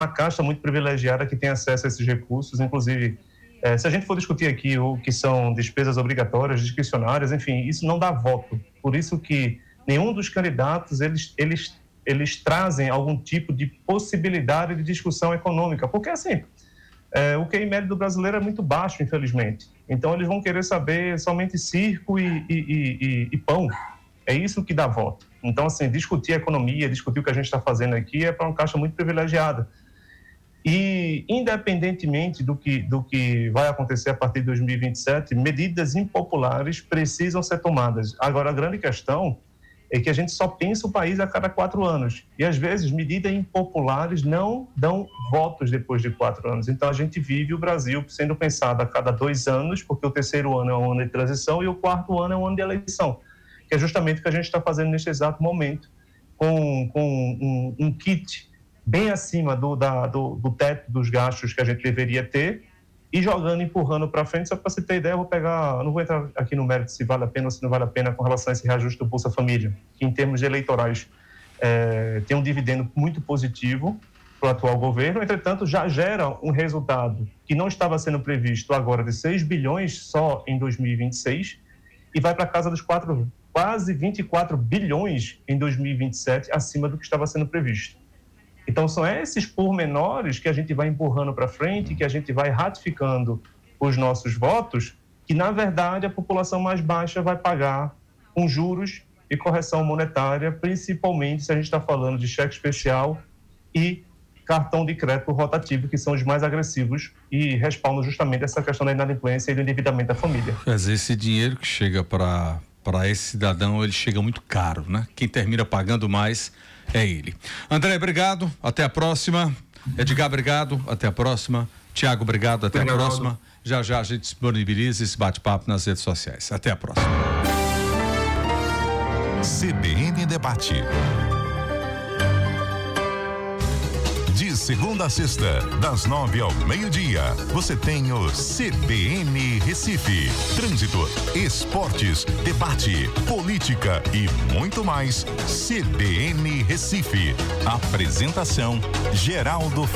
casta muito privilegiada que tem acesso a esses recursos, inclusive, se a gente for discutir aqui o que são despesas obrigatórias, discricionárias, enfim, isso não dá voto. Por isso que nenhum dos candidatos, eles trazem algum tipo de possibilidade de discussão econômica, porque assim, o QI médio do brasileiro é muito baixo, infelizmente. Então, eles vão querer saber somente circo e pão. É isso que dá voto. Então, assim, discutir a economia, discutir o que a gente está fazendo aqui é para uma caixa muito privilegiada. E, independentemente do que vai acontecer a partir de 2027, medidas impopulares precisam ser tomadas. Agora, a grande questão é que a gente só pensa o país a cada 4 anos. E, às vezes, medidas impopulares não dão votos depois de 4 anos. Então, a gente vive o Brasil sendo pensado a cada 2 anos, porque o terceiro ano é um ano de transição e o 4º ano é um ano de eleição, que é justamente o que a gente está fazendo neste exato momento, com um kit bem acima do teto dos gastos que a gente deveria ter, e empurrando para frente. Só para você ter ideia, não vou entrar aqui no mérito se vale a pena ou se não vale a pena com relação a esse reajuste do Bolsa Família, que em termos eleitorais tem um dividendo muito positivo para o atual governo. Entretanto, já gera um resultado que não estava sendo previsto agora de 6 bilhões só em 2026 e vai para casa dos quase 24 bilhões em 2027, acima do que estava sendo previsto. Então, são esses pormenores que a gente vai empurrando para frente, que a gente vai ratificando os nossos votos, que, na verdade, a população mais baixa vai pagar com juros e correção monetária, principalmente se a gente está falando de cheque especial e cartão de crédito rotativo, que são os mais agressivos e respaldam justamente essa questão da inadimplência e do endividamento da família. Mas esse dinheiro que chega para esse cidadão, ele chega muito caro, né? Quem termina pagando mais é ele. André, obrigado, até a próxima. Edgar, obrigado, até a próxima. Tiago, obrigado, até a próxima. Já a gente disponibiliza esse bate-papo nas redes sociais. Até a próxima. CBN Debate. De segunda a sexta, das 9 ao meio-dia, você tem o CBN Recife. Trânsito, esportes, debate, política e muito mais. CBN Recife. Apresentação: Geraldo